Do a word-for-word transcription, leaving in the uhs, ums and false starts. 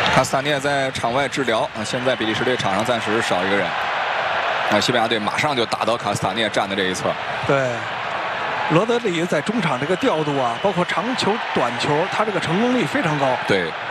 卡斯塔涅在场外治疗啊，现在比利时队场上暂时少一个人。啊，西班牙队马上就打到卡斯塔涅站的这一侧。 对，罗德里在中场这个调度啊，包括长球、短球，他这个成功率非常高。 对。